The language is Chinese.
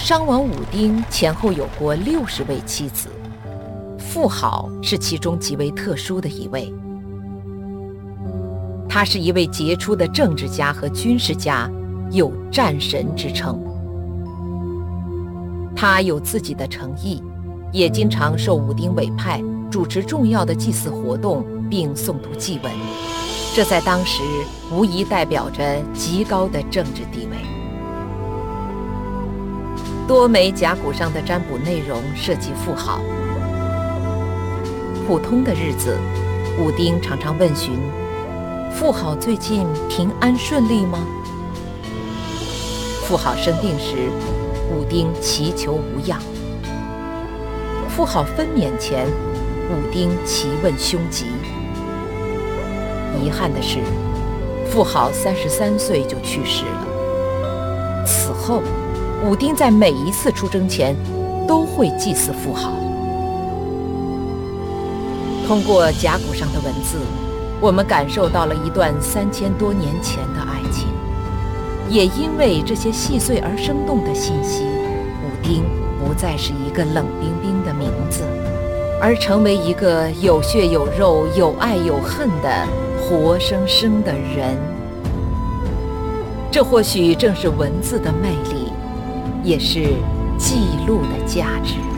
商王武丁前后有过60位妻子，妇好是其中极为特殊的一位。他是一位杰出的政治家和军事家，有战神之称。他有自己的诚意，也经常受武丁委派主持重要的祭祀活动，并诵读祭文，这在当时无疑代表着极高的政治地位。多枚甲骨上的占卜内容涉及妇好。普通的日子，武丁常常问询：妇好最近平安顺利吗？妇好生病时，武丁祈求无恙；妇好分娩前，武丁祈问凶吉。遗憾的是，妇好33岁就去世了。此后，武丁在每一次出征前都会祭祀妇好。通过甲骨上的文字，我们感受到了一段3000多年前的爱情。也因为这些细碎而生动的信息，武丁不再是一个冷冰冰的名字，而成为一个有血有肉、有爱有恨的活生生的人。这或许正是文字的魅力，也是记录的价值。